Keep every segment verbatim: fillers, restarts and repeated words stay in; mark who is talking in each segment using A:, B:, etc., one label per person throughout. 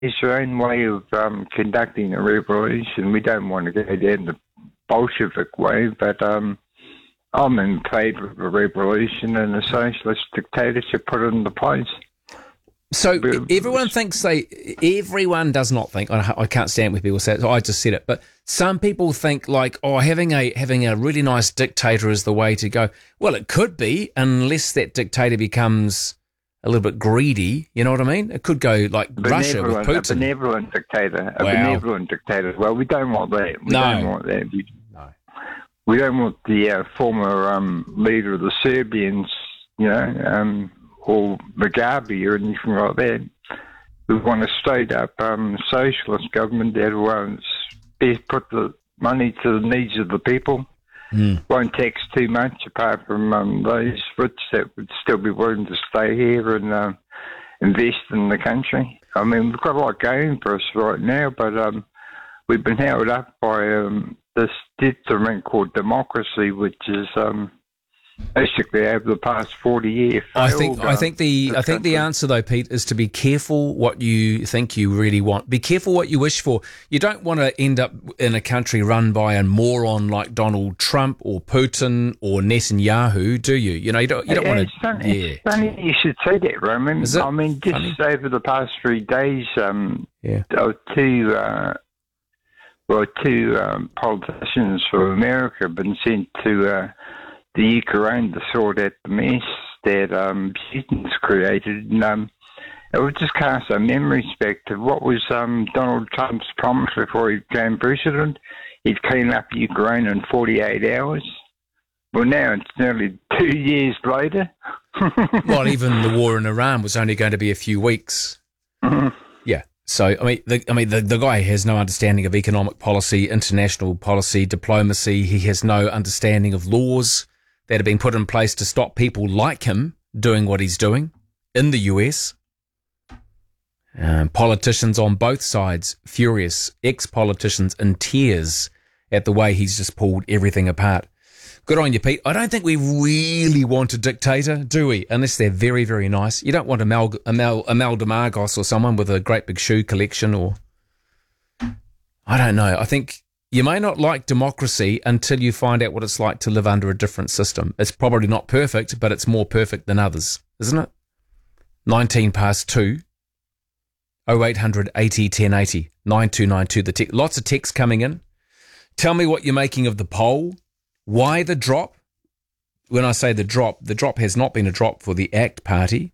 A: it's their own way of um, conducting a revolution. We don't want to go down the Bolshevik way, but um, I'm in favour of a revolution and a socialist dictatorship put into place.
B: So everyone thinks they, everyone does not think, I can't stand when people say it, so I just said it, but some people think like, oh, having a having a really nice dictator is the way to go. Well, it could be, unless that dictator becomes a little bit greedy, you know what I mean? It could go like Russia with Putin.
A: A benevolent dictator, a
B: wow.
A: benevolent dictator. Well, we don't want that. We
B: no.
A: don't want that. We,
B: no.
A: we don't want the uh, former um, leader of the Serbians, you know, um, or Mugabe or anything like that. We want a straight-up um, socialist government that will best put the money to the needs of the people. Mm. Won't tax too much, apart from um, those rich that would still be willing to stay here and uh, invest in the country. I mean, we've got a lot going for us right now, but um, we've been held up by um, this detriment called democracy, which is um, basically over the past forty years.
B: I think I think the I think the answer though, Pete, is to be careful what you think you really want. Be careful what you wish for. You don't want to end up in a country run by a moron like Donald Trump or Putin or Netanyahu, do you? You know, you don't you don't want to.
A: Funny,
B: yeah.
A: It's funny you should say that, Roman.
B: Is it
A: I mean, just
B: funny?
A: over the past three days, um,
B: yeah,
A: two uh, well, two um, politicians from America have been sent to. Uh, the Ukraine to sort out the mess that um, Putin's created. And um, it would just cast our memories back to what was um, Donald Trump's promise before he became president. He'd clean up Ukraine in forty-eight hours. Well, now it's nearly two years later.
B: Well, even the war in Iran was only going to be a few weeks.
A: Mm-hmm.
B: Yeah. So, I mean, the, I mean, the, the guy has no understanding of economic policy, international policy, diplomacy. He has no understanding of laws that have been put in place to stop people like him doing what he's doing in the U S. Um, politicians on both sides furious, ex-politicians in tears at the way he's just pulled everything apart. Good on you, Pete. I don't think we really want a dictator, do we? Unless they're very, very nice. You don't want Amal, Amal, Amal DeMargos or someone with a great big shoe collection or... I don't know. I think... You may not like democracy until you find out what it's like to live under a different system. It's probably not perfect, but it's more perfect than others, isn't it? nineteen past two. oh eight hundred eighty ten eighty. nine two nine two. The te- Lots of texts coming in. Tell me what you're making of the poll. Why the drop? When I say the drop, the drop has not been a drop for the ACT Party.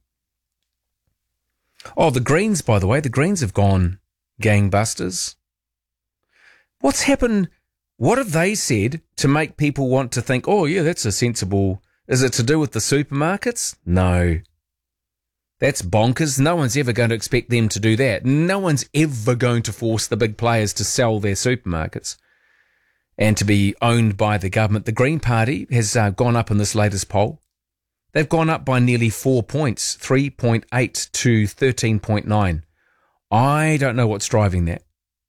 B: Oh, the Greens, by the way. The Greens have gone gangbusters. What's happened? What have they said to make people want to think, oh, yeah, that's a sensible... Is it to do with the supermarkets? No. That's bonkers. No one's ever going to expect them to do that. No one's ever going to force the big players to sell their supermarkets and to be owned by the government. The Green Party has uh, gone up in this latest poll. They've gone up by nearly four points, three point eight to thirteen point nine. I don't know what's driving that.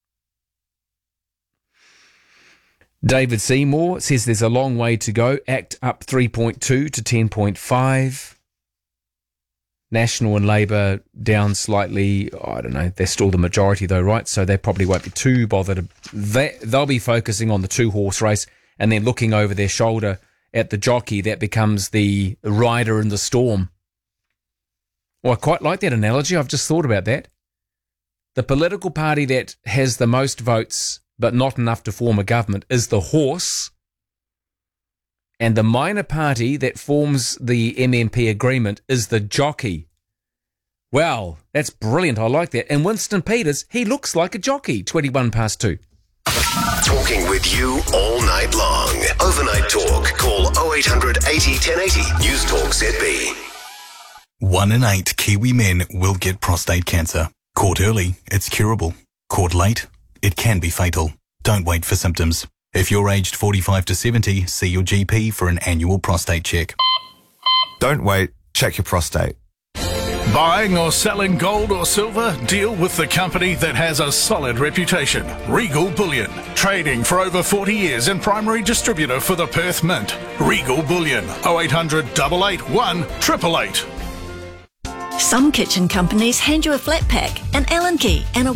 B: David Seymour says there's a long way to go. ACT up three point two to ten point five. National and Labour down slightly. Oh, I don't know. They're still the majority though, right? So they probably won't be too bothered. They, they'll be focusing on the two-horse race and then looking over their shoulder at the jockey that becomes the rider in the storm. Well, I quite like that analogy. I've just thought about that. The political party that has the most votes but not enough to form a government, is the horse, and the minor party that forms the M M P agreement is the jockey. Well, that's brilliant. I like that. And Winston Peters, he looks like a jockey, twenty-one past two.
C: Talking with you all night long. Overnight Talk. Call oh eight hundred eighty ten eighty. News Talk Z B.
D: One in eight Kiwi men will get prostate cancer. Caught early, it's curable. Caught late, it can be fatal. Don't wait for symptoms. If you're aged forty-five to seventy, see your G P for an annual prostate check.
E: Don't wait, check your prostate.
F: Buying or selling gold or silver? Deal with the company that has a solid reputation. Regal Bullion. Trading for over forty years and primary distributor for the Perth Mint. Regal Bullion. oh eight hundred, eight eight one, eight eight eight.
G: Some kitchen companies hand you a flat pack, an Allen key and a